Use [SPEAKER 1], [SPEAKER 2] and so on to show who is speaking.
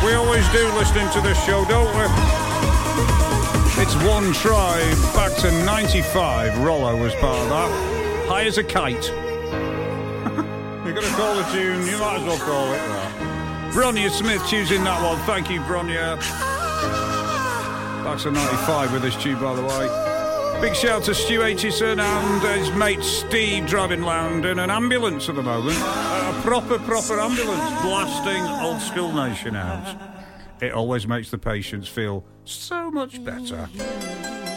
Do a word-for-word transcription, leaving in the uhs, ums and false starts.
[SPEAKER 1] We always do listening to this show, don't we? It's One Tribe, back to ninety-five. Rollo was part of that. High as a kite. You're going to call the tune, you might as well call it that. Bronya Smith choosing that one. Thank you, Bronya. Back to ninety-five with this tune, by the way. Big shout to Stu Aitchison and his mate Steve driving round in an ambulance at the moment. A proper, proper ambulance blasting Old School Nation out. It always makes the patients feel so much better.